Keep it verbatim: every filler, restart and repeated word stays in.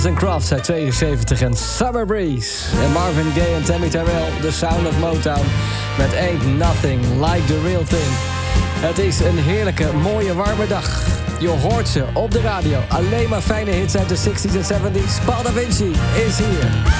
Crofts uit tweeënzeventig en Summer Breeze. En Marvin Gaye en Tammy Terrell, The Sound of Motown. Met Ain't Nothing Like The Real Thing. Het is een heerlijke, mooie, warme dag. Je hoort ze op de radio. Alleen maar fijne hits uit de zestig's en zeventig's. Paul Da Vinci is hier.